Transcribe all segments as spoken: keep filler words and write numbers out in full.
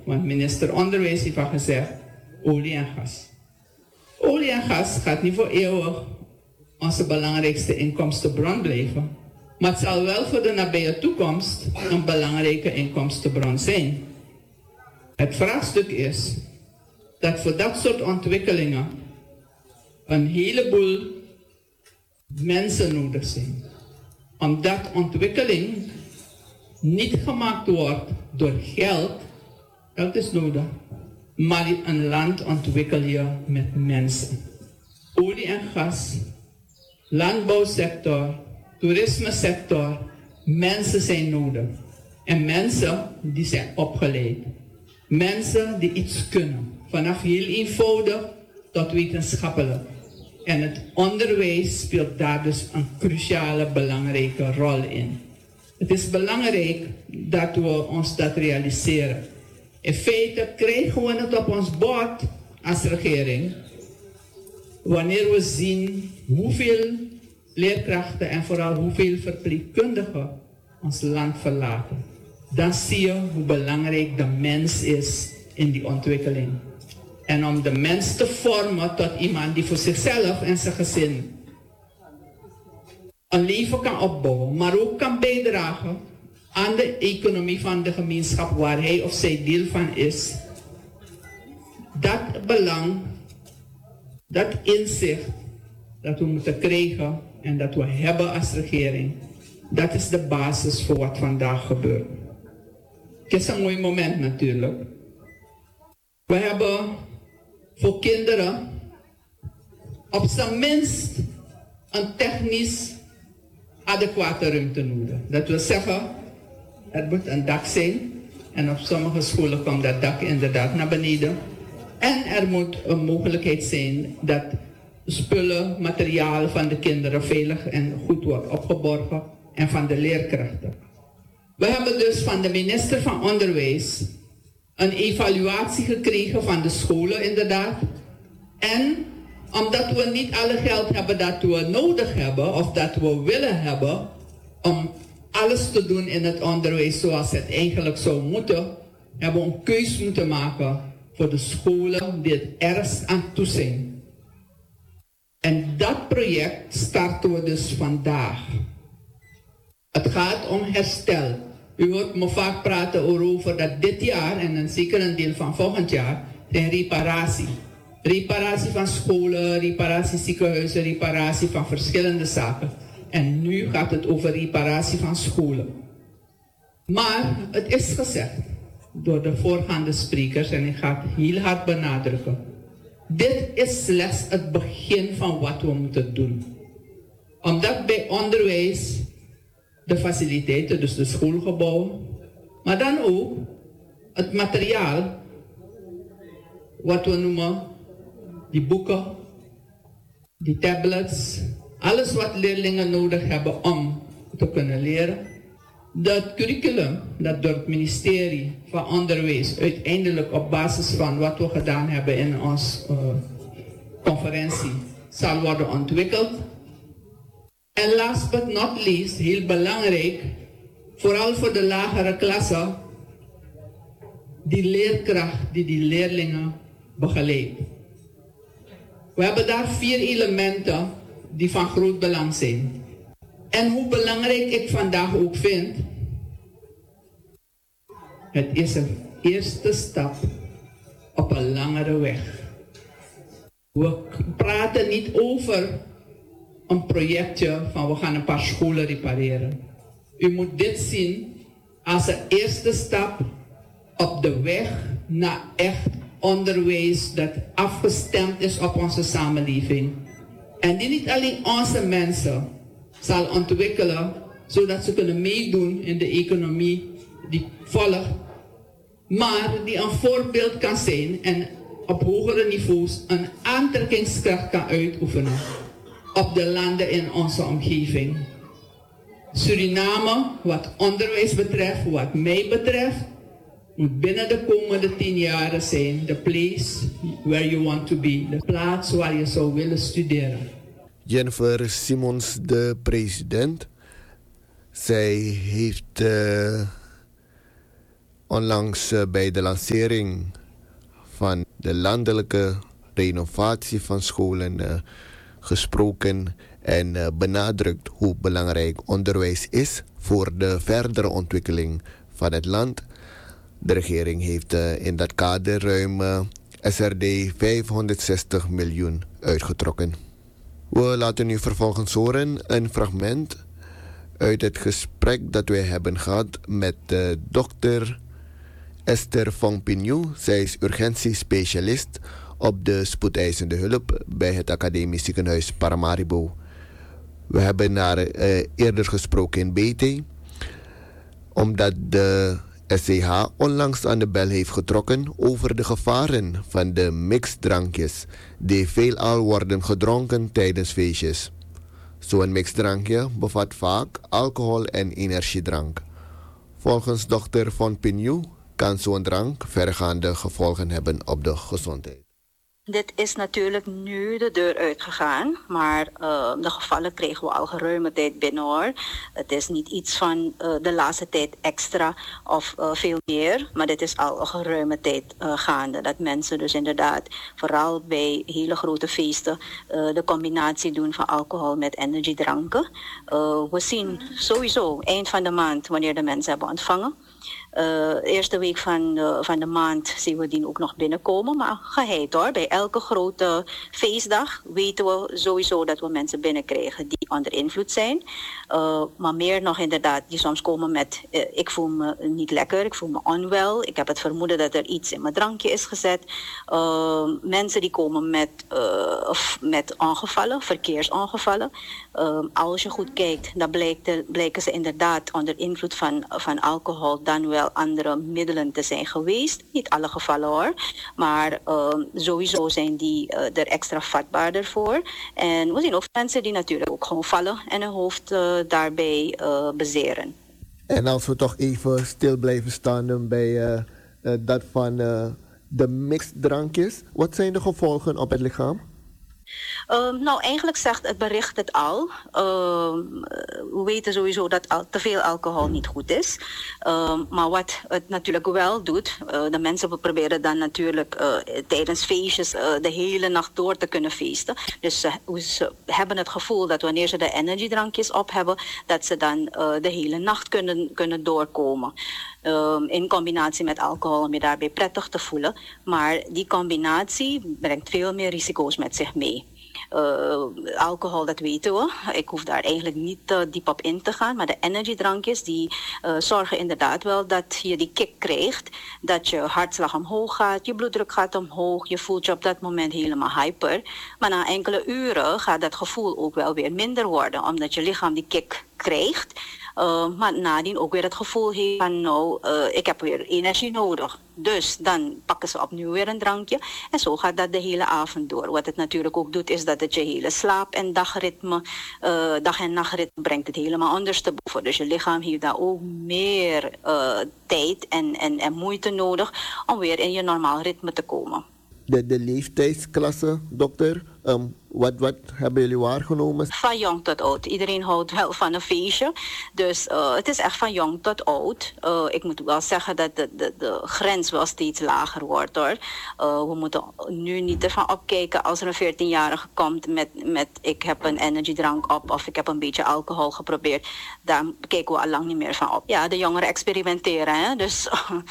Want minister Onderwijs heeft al gezegd, olie en gas. Olie en gas gaat niet voor eeuwig onze belangrijkste inkomstenbron blijven. Maar het zal wel voor de nabije toekomst een belangrijke inkomstenbron zijn. Het vraagstuk is dat voor dat soort ontwikkelingen een heleboel mensen nodig zijn. Omdat ontwikkeling niet gemaakt wordt door geld, geld is nodig, maar een land ontwikkel je met mensen. Olie en gas, landbouwsector, toerismesector, mensen zijn nodig. En mensen die zijn opgeleid. Mensen die iets kunnen. Vanaf heel eenvoudig tot wetenschappelijk. En het onderwijs speelt daar dus een cruciale, belangrijke rol in. Het is belangrijk dat we ons dat realiseren. In feite krijgen we het op ons bord als regering. Wanneer we zien hoeveel leerkrachten en vooral hoeveel verpleegkundigen ons land verlaten. Dan zie je hoe belangrijk de mens is in die ontwikkeling. En om de mens te vormen tot iemand die voor zichzelf en zijn gezin een leven kan opbouwen, maar ook kan bijdragen aan de economie van de gemeenschap waar hij of zij deel van is. Dat belang, dat inzicht dat we moeten krijgen en dat we hebben als regering, dat is de basis voor wat vandaag gebeurt. Het is een mooi moment natuurlijk. We hebben voor kinderen op zijn minst een technisch adequate ruimte nodig. Dat wil zeggen, er moet een dak zijn en op sommige scholen komt dat dak inderdaad naar beneden. En er moet een mogelijkheid zijn dat spullen, materiaal van de kinderen veilig en goed wordt opgeborgen en van de leerkrachten. We hebben dus van de minister van Onderwijs een evaluatie gekregen van de scholen inderdaad. En omdat we niet alle geld hebben dat we nodig hebben of dat we willen hebben om alles te doen in het onderwijs zoals het eigenlijk zou moeten, hebben we een keus moeten maken voor de scholen die het ergst aan toe zijn. En dat project starten we dus vandaag. Het gaat om herstel. U hoort me vaak praten over dat dit jaar en een zeker een deel van volgend jaar zijn reparatie. Reparatie van scholen, reparatie ziekenhuizen, reparatie van verschillende zaken. En nu gaat het over reparatie van scholen. Maar het is gezegd door de voorgaande sprekers en ik ga het heel hard benadrukken. Dit is slechts het begin van wat we moeten doen. Omdat bij onderwijs de faciliteiten, dus de schoolgebouwen, maar dan ook het materiaal, wat we noemen, die boeken, die tablets, alles wat leerlingen nodig hebben om te kunnen leren. Dat curriculum dat door het ministerie van Onderwijs uiteindelijk op basis van wat we gedaan hebben in onze uh, conferentie zal worden ontwikkeld. En last but not least, heel belangrijk, vooral voor de lagere klassen, die leerkracht die die leerlingen begeleidt. We hebben daar vier elementen die van groot belang zijn. En hoe belangrijk ik vandaag ook vind, het is een eerste stap op een langere weg. We praten niet over een projectje van we gaan een paar scholen repareren. U moet dit zien als een eerste stap op de weg naar echt onderwijs dat afgestemd is op onze samenleving. En die niet alleen onze mensen zal ontwikkelen, zodat ze kunnen meedoen in de economie die volgt, maar die een voorbeeld kan zijn en op hogere niveaus een aantrekkingskracht kan uitoefenen op de landen in onze omgeving. Suriname, wat onderwijs betreft, wat mij betreft, moet binnen de komende tien jaren zijn de place where you want to be, de plaats waar je zou willen studeren. Jennifer Simons, de president, zij heeft uh, onlangs uh, bij de lancering van de landelijke renovatie van scholen uh, gesproken en uh, benadrukt hoe belangrijk onderwijs is voor de verdere ontwikkeling van het land. De regering heeft uh, in dat kader ruim uh, S R D vijfhonderdzestig miljoen uitgetrokken. We laten u vervolgens horen een fragment uit het gesprek dat wij hebben gehad met uh, dokter Esther Fongpinyu. Zij is urgentiespecialist op de spoedeisende hulp bij het Academisch Ziekenhuis Paramaribo. We hebben haar uh, eerder gesproken in B T, omdat de S C H onlangs aan de bel heeft getrokken over de gevaren van de mixdrankjes die veelal worden gedronken tijdens feestjes. Zo'n mixdrankje bevat vaak alcohol en energiedrank. Volgens dokter Fongpinyu kan zo'n drank vergaande gevolgen hebben op de gezondheid. Dit is natuurlijk nu de deur uitgegaan, maar uh, de gevallen kregen we al geruime tijd binnen hoor. Het is niet iets van uh, de laatste tijd extra of uh, veel meer, maar dit is al een geruime tijd uh, gaande. Dat mensen dus inderdaad, vooral bij hele grote feesten, uh, de combinatie doen van alcohol met energiedranken. Uh, we zien sowieso eind van de maand wanneer de mensen hebben ontvangen. Uh, de eerste week van de, van de maand zien we die ook nog binnenkomen. Maar geheid hoor, bij elke grote feestdag weten we sowieso dat we mensen binnenkrijgen die onder invloed zijn. Uh, maar meer nog inderdaad, die soms komen met uh, ik voel me niet lekker, ik voel me onwel. Ik heb het vermoeden dat er iets in mijn drankje is gezet. Uh, mensen die komen met, uh, met ongevallen, verkeersongevallen. Uh, als je goed kijkt, dan blijkt, blijken ze inderdaad onder invloed van, van alcohol dan wel andere middelen te zijn geweest. Niet alle gevallen hoor, maar uh, sowieso zijn die uh, er extra vatbaarder voor. En we zien ook mensen die natuurlijk ook gewoon vallen en hun hoofd uh, daarbij uh, bezeren. En als we toch even stil blijven staan bij uh, uh, dat van uh, de mixdrankjes, wat zijn de gevolgen op het lichaam? Um, nou, eigenlijk zegt het bericht het al. Um, we weten sowieso dat al te veel alcohol niet goed is. Um, maar wat het natuurlijk wel doet, uh, de mensen proberen dan natuurlijk uh, tijdens feestjes uh, de hele nacht door te kunnen feesten. Dus uh, ze hebben het gevoel dat wanneer ze de energiedrankjes op hebben, dat ze dan uh, de hele nacht kunnen, kunnen doorkomen. Um, in combinatie met alcohol om je daarbij prettig te voelen. Maar die combinatie brengt veel meer risico's met zich mee. Uh, alcohol, dat weten we. Ik hoef daar eigenlijk niet uh, diep op in te gaan. Maar de energiedrankjes die uh, zorgen inderdaad wel dat je die kick krijgt. Dat je hartslag omhoog gaat, je bloeddruk gaat omhoog. Je voelt je op dat moment helemaal hyper. Maar na enkele uren gaat dat gevoel ook wel weer minder worden. Omdat je lichaam die kick krijgt. Uh, maar nadien ook weer het gevoel heeft van nou, uh, ik heb weer energie nodig. Dus dan pakken ze opnieuw weer een drankje. En zo gaat dat de hele avond door. Wat het natuurlijk ook doet is dat het je hele slaap- en dagritme, uh, dag- en nachtritme brengt het helemaal ondersteboven. Dus je lichaam heeft daar ook meer uh, tijd en, en, en moeite nodig om weer in je normaal ritme te komen. De, de leeftijdsklasse, dokter, um, wat, wat hebben jullie waargenomen? Van jong tot oud. Iedereen houdt wel van een feestje. Dus uh, het is echt van jong tot oud. Uh, ik moet wel zeggen dat de, de, de grens wel steeds lager wordt hoor. Uh, we moeten nu niet ervan opkijken als er een veertienjarige komt met, met ik heb een energiedrank op of ik heb een beetje alcohol geprobeerd. Daar kijken we al lang niet meer van op. Ja, de jongeren experimenteren. Hè? Dus,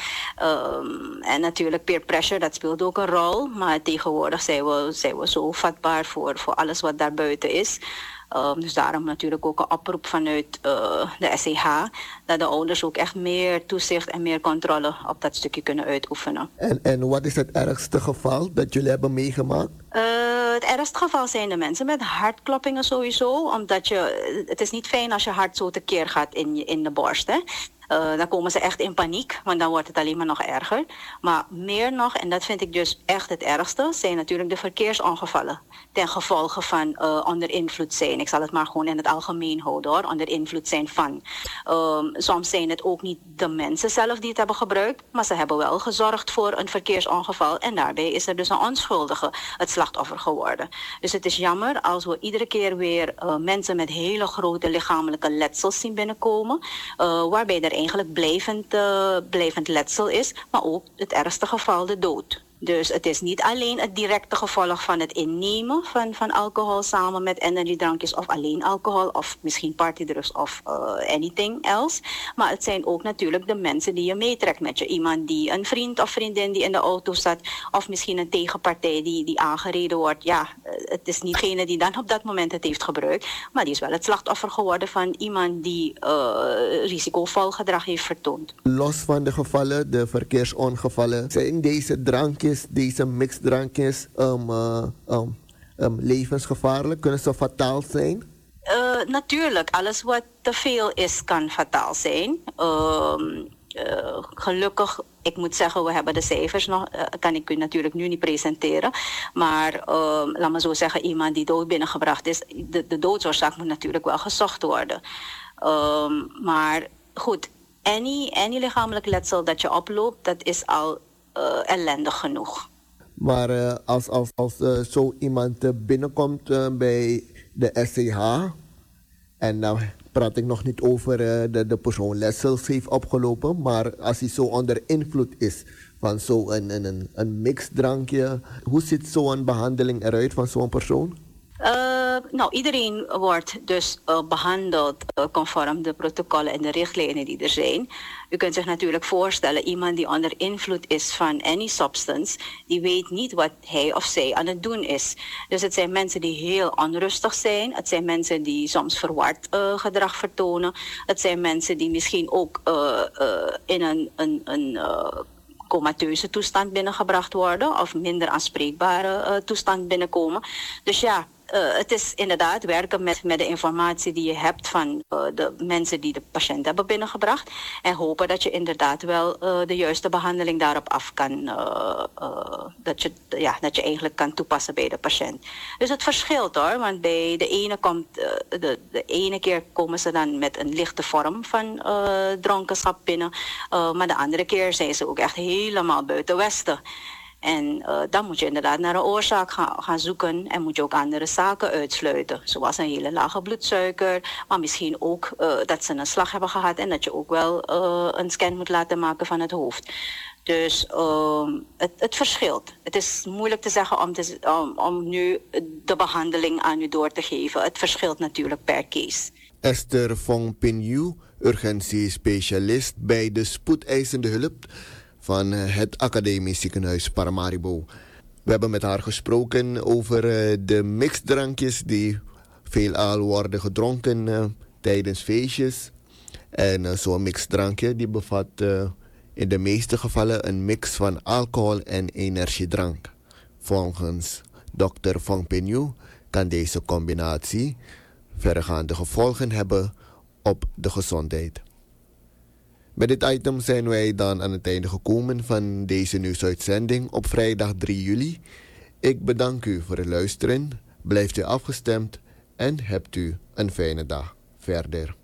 um, en natuurlijk peer pressure, dat speelt ook een rol. Maar tegenwoordig zijn we, zijn we zo vatbaar voor voor alles wat daarbuiten is. Um, dus daarom natuurlijk ook een oproep vanuit uh, de S C H... dat de ouders ook echt meer toezicht en meer controle op dat stukje kunnen uitoefenen. En, en wat is het ergste geval dat jullie hebben meegemaakt? Uh, het ergste geval zijn de mensen met hartkloppingen sowieso. Omdat je, het is niet fijn als je hart zo tekeer gaat in, je, in de borst. Hè? Uh, dan komen ze echt in paniek, want dan wordt het alleen maar nog erger. Maar meer nog, en dat vind ik dus echt het ergste, zijn natuurlijk de verkeersongevallen. Ten gevolge van uh, onder invloed zijn. Ik zal het maar gewoon in het algemeen houden hoor, onder invloed zijn van. Um, soms zijn het ook niet de mensen zelf die het hebben gebruikt, maar ze hebben wel gezorgd voor een verkeersongeval. En daarbij is er dus een onschuldige het slachtoffer geworden. Dus het is jammer als we iedere keer weer uh, mensen met hele grote lichamelijke letsels zien binnenkomen. Uh, waarbij er eigenlijk blijvend, uh, blijvend letsel is, maar ook het ergste geval de dood. Dus het is niet alleen het directe gevolg van het innemen van, van alcohol samen met energiedrankjes of alleen alcohol of misschien partydrugs of uh, anything else. Maar het zijn ook natuurlijk de mensen die je meetrekt met je. Iemand die een vriend of vriendin die in de auto zat of misschien een tegenpartij die, die aangereden wordt. Ja, het is niet degene die dan op dat moment het heeft gebruikt, maar die is wel het slachtoffer geworden van iemand die uh, risicovol gedrag heeft vertoond. Los van de gevallen, de verkeersongevallen, zijn deze drankjes, deze mixdrankjes um, uh, um, um, levensgevaarlijk? Kunnen ze fataal zijn? Uh, natuurlijk, alles wat te veel is kan fataal zijn. Uh, uh, gelukkig, ik moet zeggen, we hebben de cijfers nog, uh, kan ik u natuurlijk nu niet presenteren. Maar uh, laat me zo zeggen, iemand die dood binnengebracht is, de, de doodsoorzaak moet natuurlijk wel gezocht worden. Uh, maar goed, any, any lichamelijk letsel dat je oploopt, dat is al Uh, ellendig genoeg. Maar uh, als, als, als uh, zo iemand uh, binnenkomt uh, bij de S C H, en dan praat ik nog niet over uh, de, de persoon letsels heeft opgelopen, maar als hij zo onder invloed is van zo'n een, een, een mixdrankje, hoe ziet zo'n behandeling eruit van zo'n persoon? Uh, nou, iedereen wordt dus uh, behandeld uh, conform de protocollen en de richtlijnen die er zijn. U kunt zich natuurlijk voorstellen, iemand die onder invloed is van any substance, die weet niet wat hij of zij aan het doen is. Dus het zijn mensen die heel onrustig zijn. Het zijn mensen die soms verward uh, gedrag vertonen. Het zijn mensen die misschien ook uh, uh, in een... een, een uh, comateuze toestand binnengebracht worden of minder aanspreekbare uh, toestand binnenkomen. Dus ja, uh, het is inderdaad werken met, met de informatie die je hebt van uh, de mensen die de patiënt hebben binnengebracht en hopen dat je inderdaad wel uh, de juiste behandeling daarop af kan, uh, uh, dat, je, ja, dat je eigenlijk kan toepassen bij de patiënt. Dus het verschilt hoor, want bij de ene komt, uh, de, de ene keer komen ze dan met een lichte vorm van uh, dronkenschap binnen, uh, maar de andere keer zijn ze ook echt helemaal buiten Westen. En uh, dan moet je inderdaad naar een oorzaak gaan, gaan zoeken en moet je ook andere zaken uitsluiten. Zoals een hele lage bloedsuiker, maar misschien ook uh, dat ze een slag hebben gehad en dat je ook wel uh, een scan moet laten maken van het hoofd. Dus uh, het, het verschilt. Het is moeilijk te zeggen om, te, om, om nu de behandeling aan u door te geven. Het verschilt natuurlijk per case. Esther Fong Pinyu, urgentiespecialist bij de spoedeisende hulp van het Academisch Ziekenhuis Paramaribo. We hebben met haar gesproken over de mixdrankjes die veelal worden gedronken uh, tijdens feestjes. En uh, zo'n mixdrankje die bevat uh, in de meeste gevallen een mix van alcohol en energiedrank. Volgens dokter Fong Pinyu kan deze combinatie verregaande gevolgen hebben op de gezondheid. Bij dit item zijn wij dan aan het einde gekomen van deze nieuwsuitzending op vrijdag drie juli. Ik bedank u voor het luisteren. Blijft u afgestemd en hebt u een fijne dag verder.